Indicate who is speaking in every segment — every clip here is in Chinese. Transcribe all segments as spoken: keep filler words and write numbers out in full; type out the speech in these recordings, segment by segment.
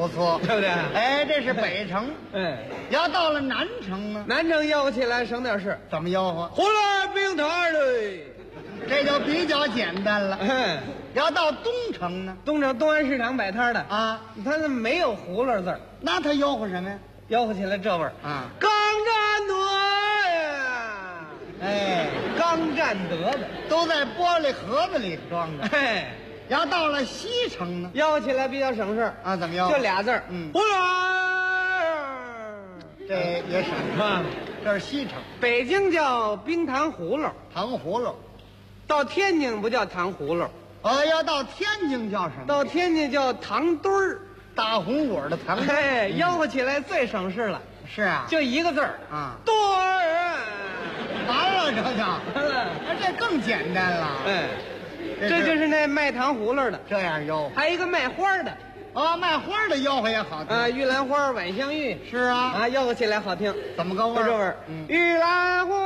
Speaker 1: 不错，
Speaker 2: 对不对？
Speaker 1: 哎，这是北城。
Speaker 2: 哎，
Speaker 1: 要到了南城呢，
Speaker 2: 南城吆喝起来省点事，
Speaker 1: 怎么吆喝？
Speaker 2: 胡来冰摊嘞。
Speaker 1: 这就比较简单了。
Speaker 2: 哎，
Speaker 1: 要到东城呢，
Speaker 2: 东城东安市场摆摊的，
Speaker 1: 啊，
Speaker 2: 他那没有葫芦字儿，
Speaker 1: 那他吆喝什么呀？
Speaker 2: 吆喝起来这味儿
Speaker 1: 啊，
Speaker 2: 刚占得呀，
Speaker 1: 哎，
Speaker 2: 刚占得的，
Speaker 1: 都在玻璃盒子里装着。
Speaker 2: 哎，
Speaker 1: 要到了西城呢，
Speaker 2: 吆喝起来比较省事儿
Speaker 1: 啊，怎么吆喝？
Speaker 2: 就俩字儿，
Speaker 1: 嗯
Speaker 2: 胡来。
Speaker 1: 这也省
Speaker 2: 啊，
Speaker 1: 这是西城，
Speaker 2: 北京叫冰糖葫芦，
Speaker 1: 糖葫芦。
Speaker 2: 到天津不叫糖葫芦，
Speaker 1: 呃，要到天津叫什么？
Speaker 2: 到天津叫糖墩儿。
Speaker 1: 大红果的糖。
Speaker 2: 哎，
Speaker 1: 嗯
Speaker 2: 吆喝起来最省事了，
Speaker 1: 是啊，
Speaker 2: 就一个字儿
Speaker 1: 啊，
Speaker 2: 墩儿。
Speaker 1: 完了，这就，那这更简单了。
Speaker 2: 哎，
Speaker 1: 这
Speaker 2: 这就是那卖糖葫芦的，
Speaker 1: 这样吆喝。
Speaker 2: 还有一个卖花的，
Speaker 1: 哦，卖花的吆喝也好听。
Speaker 2: 啊，玉兰花、晚香玉，
Speaker 1: 是啊，
Speaker 2: 啊，吆喝起来好听，
Speaker 1: 怎么个味儿？
Speaker 2: 就这味儿。
Speaker 1: 嗯，
Speaker 2: 玉兰花，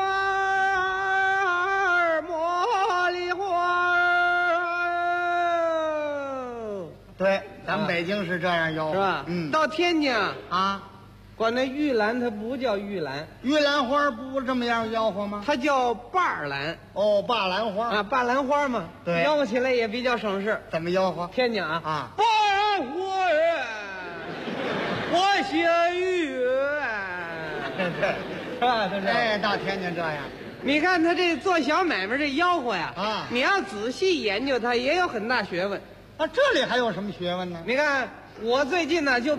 Speaker 2: 茉莉花。
Speaker 1: 对，咱们北京是这样吆喝，
Speaker 2: 是吧？
Speaker 1: 嗯，
Speaker 2: 到天津啊，
Speaker 1: 啊，
Speaker 2: 管那玉兰它不叫玉兰，
Speaker 1: 玉兰花不这么样吆喝吗？
Speaker 2: 它叫霸兰
Speaker 1: 哦，霸兰花
Speaker 2: 啊，霸兰花嘛。
Speaker 1: 对
Speaker 2: 吆喝起来也比较省事。
Speaker 1: 怎么吆喝？
Speaker 2: 天津啊
Speaker 1: 啊，
Speaker 2: 霸兰花呀，我写玉，是吧？对不对？
Speaker 1: 哎，到天津这样，
Speaker 2: 你看他这做小买卖这吆喝呀，
Speaker 1: 啊
Speaker 2: 你要仔细研究它，也有很大学问。
Speaker 1: 啊，这里还有什么学问呢？
Speaker 2: 你看我最近呢就